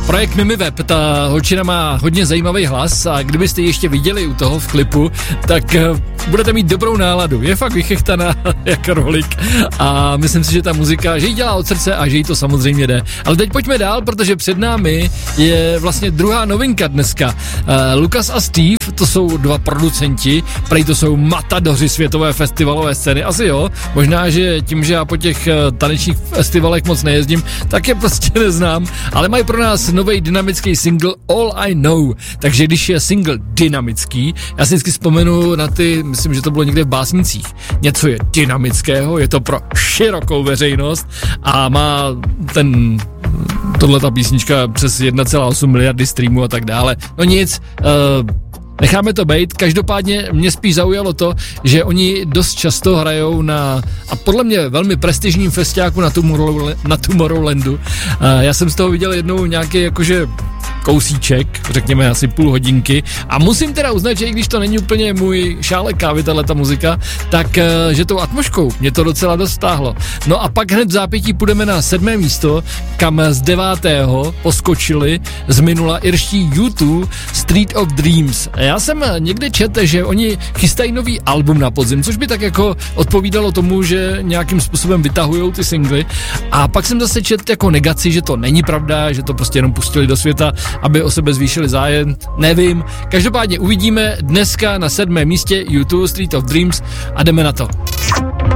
Projekt Mimiweb, ta holčina má hodně zajímavý hlas a kdybyste ji ještě viděli u toho v klipu, tak budete mít dobrou náladu. Je fakt vychechtaná jako rohlík a myslím si, že ta muzika, že jí dělá od srdce a že jí to samozřejmě jde. Ale teď pojďme dál, protože před námi je vlastně druhá novinka dneska. Lukas a Steve, to jsou dva producenti, prej to jsou matadoři světové festivalové scény, asi jo, možná, že tím, že já po těch tanečních festivalech moc nejezdím, tak je prostě neznám, ale mají pro nás nový dynamický single All I Know, takže když je single dynamický, já si vždycky vzpomenu na ty, myslím, že to bylo někde v Básnicích, něco je dynamického, je to pro širokou veřejnost a má tohleta písnička přes 1,8 miliardy streamů a tak dále, no nic, necháme to bejt, každopádně mě spíš zaujalo to, že oni dost často hrajou a podle mě velmi prestižním festiáku na Tomorrowlandu. Já jsem z toho viděl jednou nějaký jakože kousíček, řekněme asi půl hodinky a musím teda uznat, že i když to není úplně můj šálek kávy, tahleta muzika, tak že tou atmosférou mě to docela dost stáhlo. No a pak hned v zápětí půjdeme na 7. místo, kam z 9. poskočili z minula irští U2 Street of Dreams. Já jsem někde četl, že oni chystají nový album na podzim, což by tak jako odpovídalo tomu, že nějakým způsobem vytahujou ty singly a pak jsem zase četl jako negaci, že to není pravda, že to prostě jenom pustili do světa, aby o sebe zvýšili zájem, nevím. Každopádně uvidíme dneska na 7. místě U2 Street of Dreams a jdeme na to.